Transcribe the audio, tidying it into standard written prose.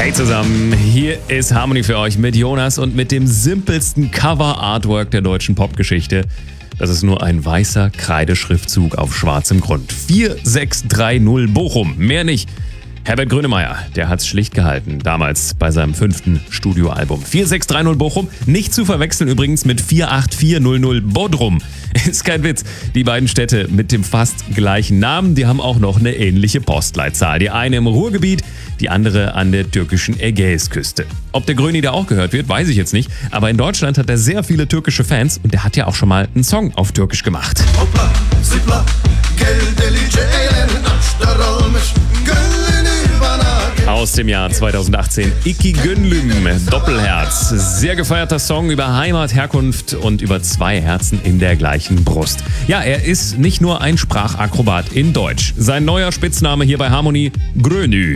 Hey zusammen, hier ist Harmony für euch mit Jonas und mit dem simpelsten Cover-Artwork der deutschen Popgeschichte. Das ist nur ein weißer Kreideschriftzug auf schwarzem Grund. 4630 Bochum, mehr nicht. Herbert Grönemeyer, der hat's schlicht gehalten, damals bei seinem 5. Studioalbum. 4630 Bochum, nicht zu verwechseln übrigens mit 48400 Bodrum. Ist kein Witz, die beiden Städte mit dem fast gleichen Namen, die haben auch noch eine ähnliche Postleitzahl. Die eine im Ruhrgebiet, die andere an der türkischen Ägäisküste. Ob der Gröni da auch gehört wird, weiß ich jetzt nicht, aber in Deutschland hat er sehr viele türkische Fans und der hat ja auch schon mal einen Song auf Türkisch gemacht. Hopla, zıpla, gel delice eğlen, taşlar almış, gönlünü bana gel. Aus dem Jahr 2018, Iki Gönlüm, Doppelherz. Sehr gefeierter Song über Heimat, Herkunft und über zwei Herzen in der gleichen Brust. Ja, er ist nicht nur ein Sprachakrobat in Deutsch. Sein neuer Spitzname hier bei Harmony, Grönü.